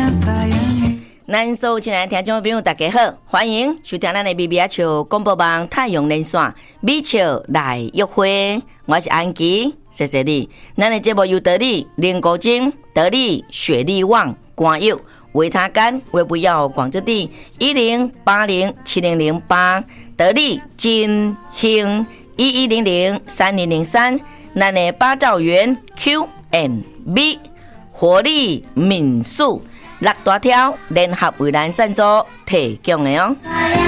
咱所有亲爱的听众朋友大家好，欢迎收听咱的米米仔笑广播网太阳连线米笑来约会，我是安琪，谢谢你。咱的节目由得力、林国晶、得力、雪力旺、光佑、维他干、微不要广州地10807008，得力金兴11003003，咱的八兆元 Q&B 活力民宿。6大条联合为咱赞助提供的哦。